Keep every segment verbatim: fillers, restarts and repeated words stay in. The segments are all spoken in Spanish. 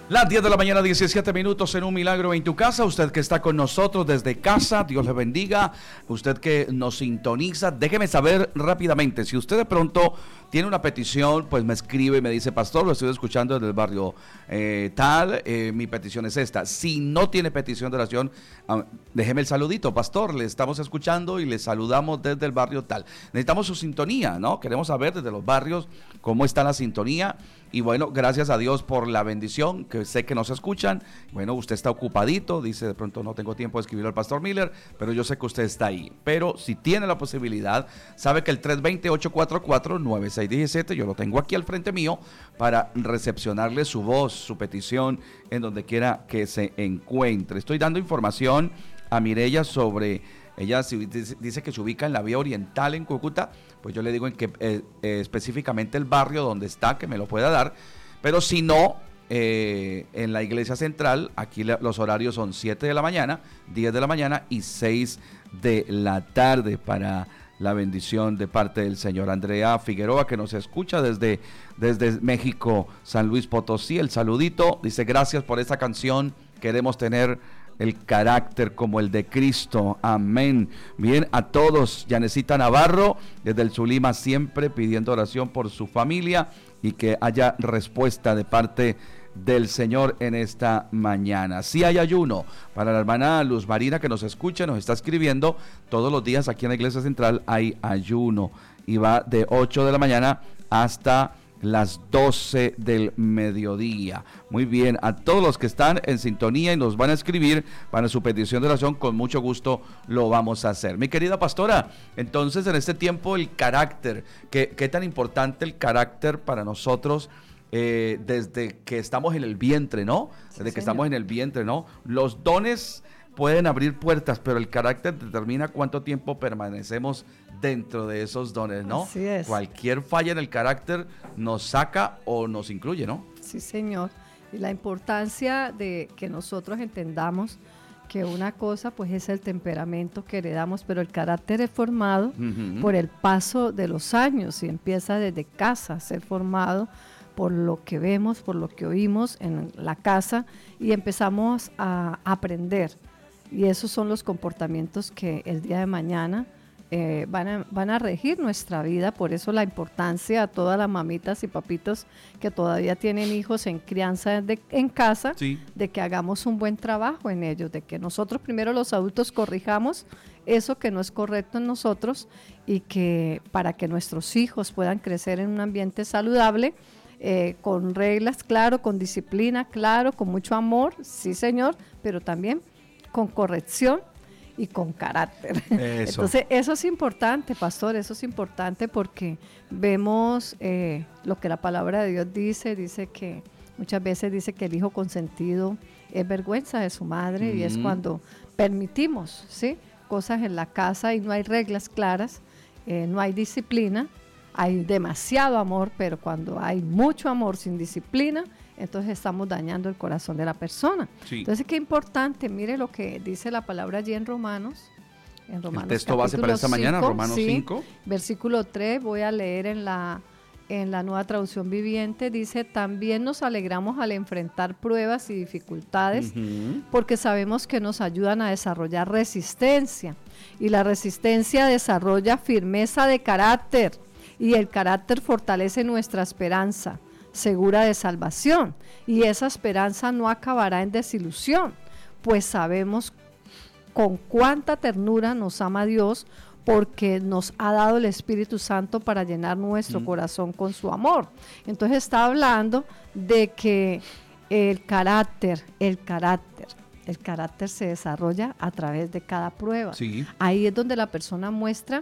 Las diez de la mañana, diecisiete minutos en Un Milagro en tu Casa. Usted que está con nosotros desde casa, Dios le bendiga. Usted que nos sintoniza, déjeme saber rápidamente. Si usted de pronto tiene una petición, pues me escribe y me dice: pastor, lo estoy escuchando desde el barrio eh, tal, eh, mi petición es esta. Si no tiene petición de oración, um, déjeme el saludito: pastor, le estamos escuchando y le saludamos desde el barrio tal. Necesitamos su sintonía, ¿no? Queremos saber desde los barrios cómo está la sintonía. Y bueno, gracias a Dios por la bendición, que sé que nos escuchan. Bueno, usted está ocupadito, dice: de pronto no tengo tiempo de escribirle al pastor Miller, pero yo sé que usted está ahí. Pero si tiene la posibilidad, sabe que el tres dos cero, ocho cuatro cuatro, nueve seis uno siete, yo lo tengo aquí al frente mío para recepcionarle su voz, su petición, en donde quiera que se encuentre. Estoy dando información a Mireya sobre... Ella dice que se ubica en la vía oriental en Cúcuta, pues yo le digo en que eh, eh, específicamente el barrio donde está, que me lo pueda dar, pero si no, eh, en la iglesia central, aquí la, los horarios son siete de la mañana, diez de la mañana y seis de la tarde para la bendición de parte del Señor. Andrea Figueroa, que nos escucha desde, desde México, San Luis Potosí, el saludito, dice: gracias por esta canción, queremos tener el carácter como el de Cristo, amén. Bien, a todos, Yanecita Navarro, desde el Zulima, siempre pidiendo oración por su familia y que haya respuesta de parte del Señor en esta mañana. Sí hay ayuno para la hermana Luz Marina, que nos escucha, nos está escribiendo: todos los días aquí en la Iglesia Central hay ayuno y va de ocho de la mañana hasta las doce del mediodía. Muy bien, a todos los que están en sintonía y nos van a escribir para su petición de oración, con mucho gusto lo vamos a hacer. Mi querida pastora, entonces en este tiempo el carácter, ¿qué, qué tan importante el carácter para nosotros eh, desde que estamos en el vientre, ¿no? Desde sí, que señor. estamos en el vientre, ¿no? Los dones pueden abrir puertas, pero el carácter determina cuánto tiempo permanecemos dentro de esos dones, ¿no? Así es. Cualquier falla en el carácter nos saca o nos incluye, ¿no? Sí, señor. Y la importancia de que nosotros entendamos que una cosa pues es el temperamento que heredamos, pero el carácter es formado uh-huh. por el paso de los años, y empieza desde casa a ser formado por lo que vemos, por lo que oímos en la casa, y empezamos a aprender. Y esos son los comportamientos que el día de mañana eh, van, a, van a regir nuestra vida. Por eso la importancia a todas las mamitas y papitos que todavía tienen hijos en crianza de, en casa, sí. de que hagamos un buen trabajo en ellos, de que nosotros primero los adultos corrijamos eso que no es correcto en nosotros, y que para que nuestros hijos puedan crecer en un ambiente saludable, eh, con reglas, claro, con disciplina, claro, con mucho amor, sí señor, pero también con corrección y con carácter. Eso. Entonces, eso es importante, pastor, eso es importante, porque vemos eh, lo que la palabra de Dios dice, dice que muchas veces dice que el hijo consentido es vergüenza de su madre, mm. y es cuando permitimos, ¿sí?, cosas en la casa y no hay reglas claras, eh, no hay disciplina, hay demasiado amor, pero cuando hay mucho amor sin disciplina, entonces estamos dañando el corazón de la persona. Sí. Entonces, qué importante, mire lo que dice la palabra allí en Romanos. En Romanos el texto base para esta cinco, mañana, Romanos sí, cinco. Versículo tres, voy a leer en la, en la Nueva Traducción Viviente, dice: también nos alegramos al enfrentar pruebas y dificultades, uh-huh. porque sabemos que nos ayudan a desarrollar resistencia, y la resistencia desarrolla firmeza de carácter, y el carácter fortalece nuestra esperanza segura de salvación, y esa esperanza no acabará en desilusión, pues sabemos con cuánta ternura nos ama Dios, porque nos ha dado el Espíritu Santo para llenar nuestro mm. corazón con su amor. Entonces está hablando de que el carácter, el carácter, el carácter se desarrolla a través de cada prueba. Sí. Ahí es donde la persona muestra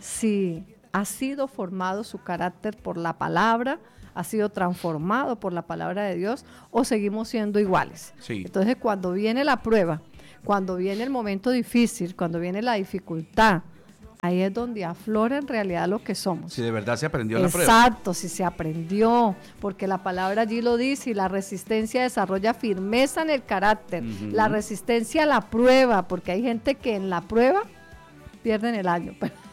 si ha sido formado su carácter por la palabra, ha sido transformado por la palabra de Dios, o seguimos siendo iguales. Sí. Entonces, cuando viene la prueba, cuando viene el momento difícil, cuando viene la dificultad, ahí es donde aflora en realidad lo que somos. Si de verdad se aprendió la prueba. Exacto, si se aprendió, porque la palabra allí lo dice, y la resistencia desarrolla firmeza en el carácter, uh-huh. la resistencia a la prueba, porque hay gente que en la prueba pierden el año.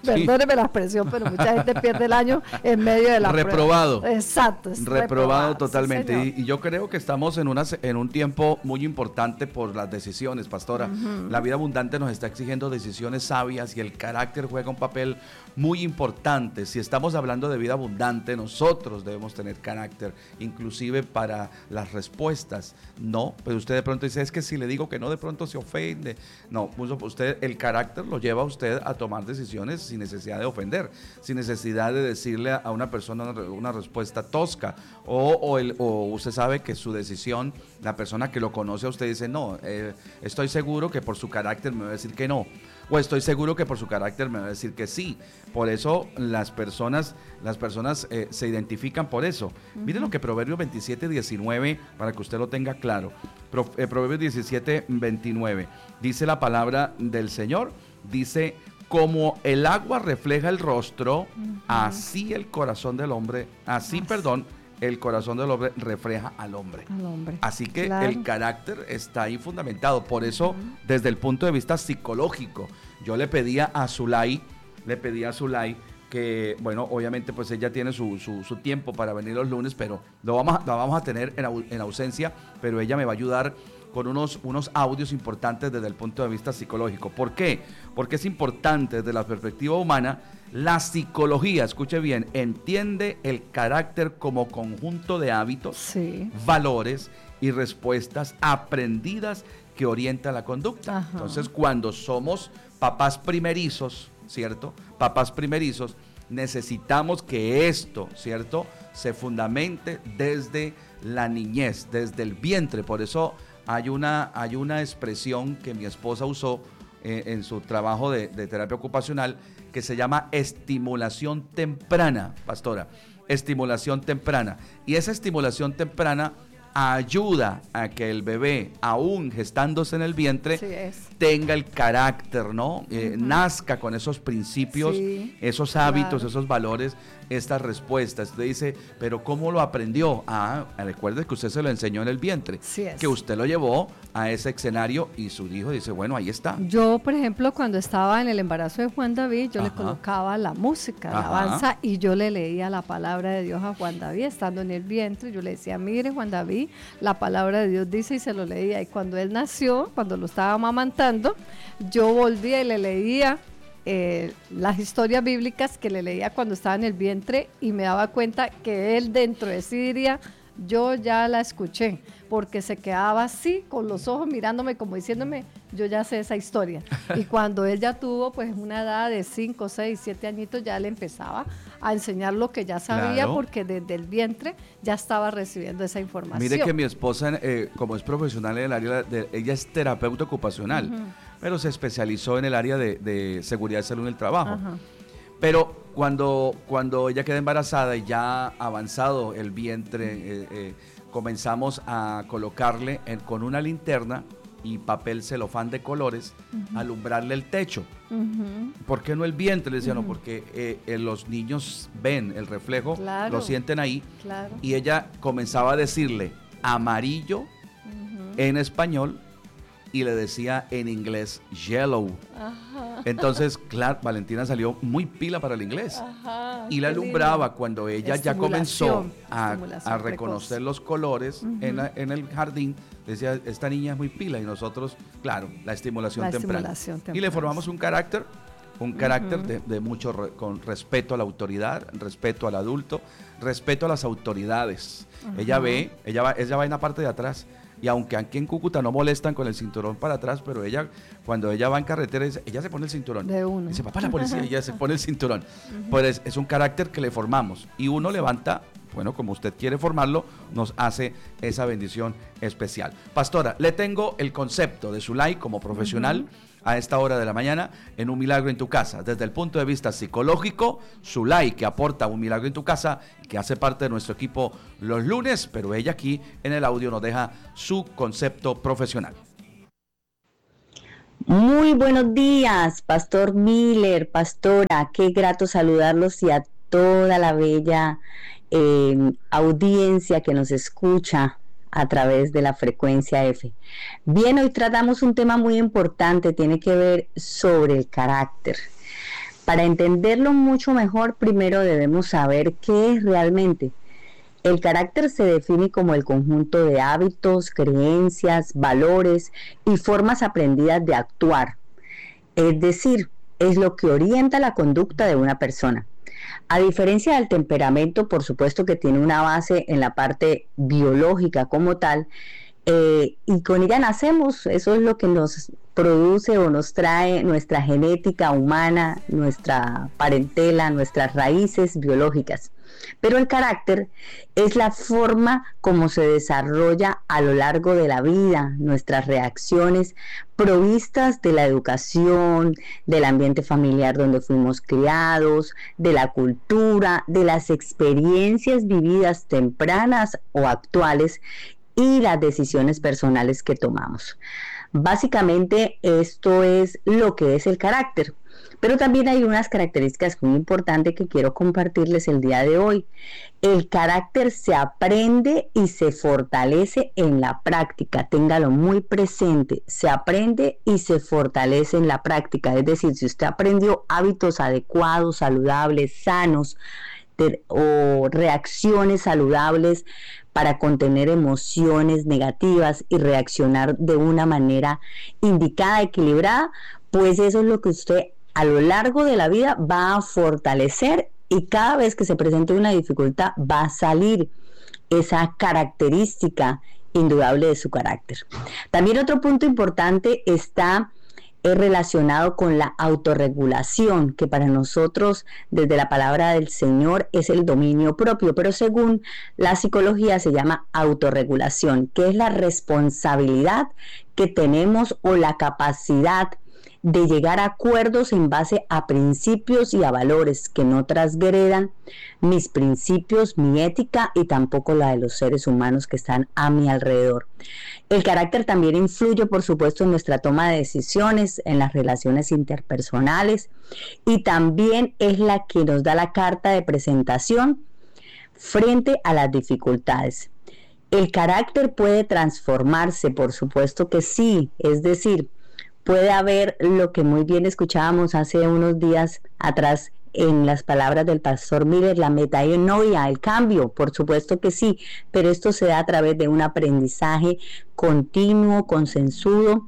Perdóneme la expresión, pero mucha gente pierde el año en medio de la reprobado. prueba. Exacto. Es reprobado, reprobado totalmente. Sí, y, y yo creo que estamos en, una, en un tiempo muy importante por las decisiones, pastora. Uh-huh. La vida abundante nos está exigiendo decisiones sabias y el carácter juega un papel muy importante. Si estamos hablando de vida abundante, nosotros debemos tener carácter, inclusive para las respuestas. No, pero usted de pronto dice, es que si le digo que no, de pronto se ofende. No, usted, el carácter lo lleva a usted a tomar decisiones sin necesidad de ofender, sin necesidad de decirle a una persona una, una respuesta tosca, o, o, el, o usted sabe que su decisión, la persona que lo conoce a usted dice, no, eh, estoy seguro que por su carácter me va a decir que no, o estoy seguro que por su carácter me va a decir que sí. Por eso las personas, las personas eh, se identifican por eso. Uh-huh. Miren lo que Proverbios veintisiete, diecinueve, para que usted lo tenga claro. Pro, eh, Proverbios diecisiete, veintinueve. Dice la palabra del Señor, dice, como el agua refleja el rostro, uh-huh. así el corazón del hombre, así, así. perdón, el corazón del hombre refleja al hombre. Al hombre. Así que claro. el carácter está ahí fundamentado. Por eso, uh-huh. desde el punto de vista psicológico, yo le pedía a Zulay, le pedí a Zulay que, bueno, obviamente pues ella tiene su, su, su tiempo para venir los lunes, pero lo vamos a, lo vamos a tener en, au, en ausencia, pero ella me va a ayudar con unos, unos audios importantes desde el punto de vista psicológico. ¿Por qué? Porque es importante desde la perspectiva humana. La psicología, escuche bien, entiende el carácter como conjunto de hábitos, sí. valores y respuestas aprendidas que orienta la conducta. Ajá. Entonces, cuando somos papás primerizos, ¿cierto? Papás primerizos, necesitamos que esto, ¿cierto?, se fundamente desde la niñez, desde el vientre. Por eso hay una, hay una expresión que mi esposa usó eh, en su trabajo de, de terapia ocupacional, que se llama estimulación temprana, pastora, estimulación temprana. Y esa estimulación temprana ayuda a que el bebé, aún gestándose en el vientre, sí tenga el carácter, ¿no? Eh, uh-huh. Nazca con esos principios, sí, esos hábitos, claro. esos valores, estas respuestas. Usted dice, pero ¿cómo lo aprendió? Ah, recuerde que usted se lo enseñó en el vientre, sí que usted lo llevó a ese escenario y su hijo dice, bueno, ahí está. Yo, por ejemplo, cuando estaba en el embarazo de Juan David, yo Ajá. le colocaba la música, la alabanza, y yo le leía la palabra de Dios a Juan David, estando en el vientre. Yo le decía, mire, Juan David, la palabra de Dios dice, y se lo leía. Y cuando él nació, cuando lo estaba amamantando, yo volvía y le leía eh, las historias bíblicas que le leía cuando estaba en el vientre, y me daba cuenta que él dentro de sí diría, yo ya la escuché, porque se quedaba así con los ojos mirándome como diciéndome, yo ya sé esa historia. Y cuando él ya tuvo pues una edad de cinco, seis, siete añitos, ya le empezaba a enseñar lo que ya sabía, claro. porque desde el vientre ya estaba recibiendo esa información. Mire que mi esposa, eh, como es profesional en el área de, ella es terapeuta ocupacional, uh-huh. pero se especializó en el área de, de seguridad y salud en el trabajo. Uh-huh. Pero cuando, cuando ella queda embarazada y ya avanzado el vientre, eh, eh, comenzamos a colocarle en, con una linterna y papel celofán de colores, uh-huh. alumbrarle el techo. Uh-huh. ¿Por qué no el vientre? Le decía, uh-huh. no, porque eh, eh, los niños ven el reflejo, claro. lo sienten ahí, claro. y ella comenzaba a decirle amarillo uh-huh. en español, y le decía en inglés yellow. Ajá. Entonces, claro, Valentina salió muy pila para el inglés. Ajá, y la alumbraba lindo. Cuando ella ya comenzó a, a reconocer los colores uh-huh. en, la, en el jardín. Decía, esta niña es muy pila, y nosotros, claro, la estimulación, la temprana. estimulación temprana. Y le formamos un carácter, un carácter uh-huh. de, de mucho, re, con respeto a la autoridad, respeto al adulto, respeto a las autoridades. Uh-huh. Ella ve, ella va, ella va en la parte de atrás. Y aunque aquí en Cúcuta no molestan con el cinturón para atrás, pero ella, cuando ella va en carretera, ella se pone el cinturón. De uno. Dice, papá, la policía, y ella se pone el cinturón. Uh-huh. Pues es, es un carácter que le formamos. Y uno levanta, bueno, como usted quiere formarlo, nos hace esa bendición especial. Pastora, le tengo el concepto de Zulay como profesional, uh-huh. a esta hora de la mañana en Un Milagro en tu Casa. Desde el punto de vista psicológico, Zulay, que aporta Un Milagro en tu Casa, que hace parte de nuestro equipo los lunes, pero ella aquí en el audio nos deja su concepto profesional. Muy buenos días, Pastor Miller, Pastora, qué grato saludarlos y a toda la bella eh, audiencia que nos escucha a través de la frecuencia F. Bien, hoy tratamos un tema muy importante, tiene que ver sobre el carácter. Para entenderlo mucho mejor, primero debemos saber qué es realmente. El carácter se define como el conjunto de hábitos, creencias, valores y formas aprendidas de actuar. Es decir, es lo que orienta la conducta de una persona. A diferencia del temperamento, por supuesto que tiene una base en la parte biológica como tal, eh, y con ella nacemos, eso es lo que nos produce o nos trae nuestra genética humana, nuestra parentela, nuestras raíces biológicas. Pero el carácter es la forma como se desarrolla a lo largo de la vida, nuestras reacciones provistas de la educación, del ambiente familiar donde fuimos criados, de la cultura, de las experiencias vividas tempranas o actuales y las decisiones personales que tomamos. Básicamente esto es lo que es el carácter. Pero también hay unas características muy importantes que quiero compartirles el día de hoy. El carácter se aprende y se fortalece en la práctica. Téngalo muy presente. Se aprende y se fortalece en la práctica. Es decir, si usted aprendió hábitos adecuados, saludables, sanos, de, o reacciones saludables para contener emociones negativas y reaccionar de una manera indicada, equilibrada, pues eso es lo que usted a lo largo de la vida va a fortalecer, y cada vez que se presente una dificultad va a salir esa característica indudable de su carácter. También otro punto importante está eh, relacionado con la autorregulación, que para nosotros desde la palabra del Señor es el dominio propio, pero según la psicología se llama autorregulación, que es la responsabilidad que tenemos o la capacidad de llegar a acuerdos en base a principios y a valores que no transgredan mis principios, mi ética y tampoco la de los seres humanos que están a mi alrededor. El carácter también influye, por supuesto, en nuestra toma de decisiones, en las relaciones interpersonales, y también es la que nos da la carta de presentación frente a las dificultades. El carácter puede transformarse, por supuesto que sí, es decir, puede haber lo que muy bien escuchábamos hace unos días atrás en las palabras del pastor Miller, la metanoia, el cambio, por supuesto que sí, pero esto se da a través de un aprendizaje continuo, consensuado,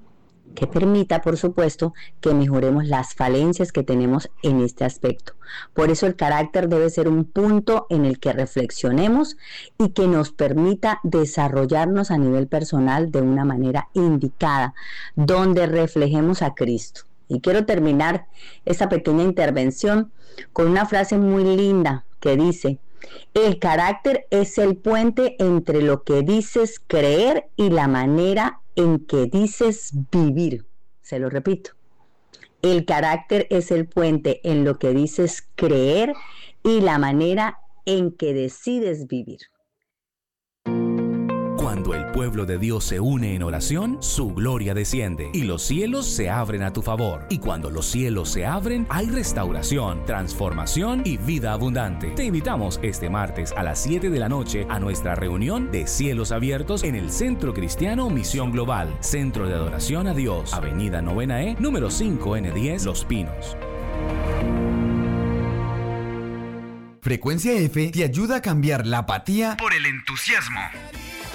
que permita, por supuesto, que mejoremos las falencias que tenemos en este aspecto. Por eso el carácter debe ser un punto en el que reflexionemos y que nos permita desarrollarnos a nivel personal de una manera indicada, donde reflejemos a Cristo. Y quiero terminar esta pequeña intervención con una frase muy linda que dice: el carácter es el puente entre lo que dices creer y la manera en que dices vivir. Se lo repito. El carácter es el puente en lo que dices creer y la manera en que decides vivir. Cuando el pueblo de Dios se une en oración, su gloria desciende y los cielos se abren a tu favor. Y cuando los cielos se abren, hay restauración, transformación y vida abundante. Te invitamos este martes a las siete de la noche a nuestra reunión de Cielos Abiertos en el Centro Cristiano Misión Global, Centro de Adoración a Dios, Avenida Novena E, número cinco N diez, Los Pinos. Frecuencia F te ayuda a cambiar la apatía por el entusiasmo.